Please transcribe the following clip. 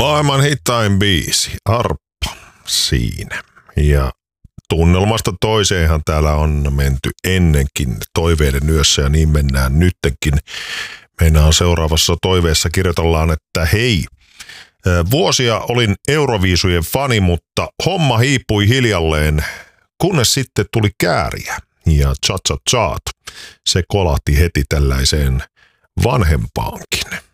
Maailman hitain biisi, Arppa siinä. Ja tunnelmasta toiseenhan täällä on menty ennenkin toiveiden yössä ja niin mennään nyttenkin. Meillä on seuraavassa toiveessa kirjoitellaan, että hei, vuosia olin Euroviisujen fani, mutta homma hiipui hiljalleen, kunnes sitten tuli Kääriä ja Cha Cha Chat. Se kolahti heti tällaiseen vanhempaankin.